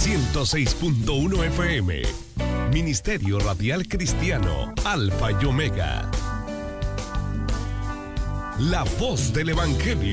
106.1 FM. Ministerio Radial Cristiano, Alfa y Omega. La voz del Evangelio.